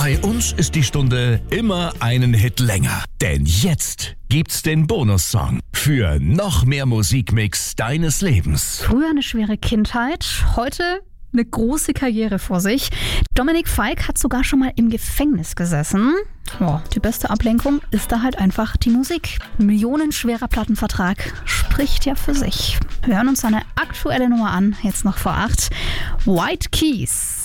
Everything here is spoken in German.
Bei uns ist die Stunde immer einen Hit länger. Denn jetzt gibt's den Bonussong für noch mehr Musikmix deines Lebens. Früher eine schwere Kindheit, heute eine große Karriere vor sich. Dominik Feick hat sogar schon mal im Gefängnis gesessen. Ja, die beste Ablenkung ist da halt einfach die Musik. Ein millionenschwerer Plattenvertrag spricht ja für sich. Wir hören uns seine aktuelle Nummer an, jetzt noch vor 8. White Keys.